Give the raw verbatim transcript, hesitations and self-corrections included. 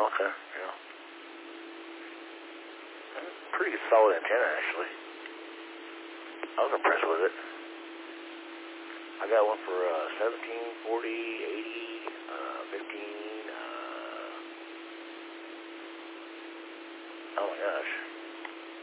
okay. Yeah. Pretty good, solid antenna, actually. I was impressed with it. I got one for uh, seventeen, forty, eighty, uh, fifteen. Uh, oh my gosh.